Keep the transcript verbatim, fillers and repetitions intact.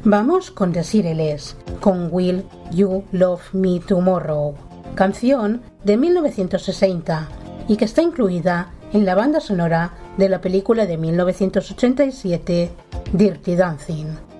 Vamos con Desireless, con Will You Love Me Tomorrow, canción de mil novecientos sesenta y que está incluida en la banda sonora de la película de mil novecientos ochenta y siete Dirty Dancing.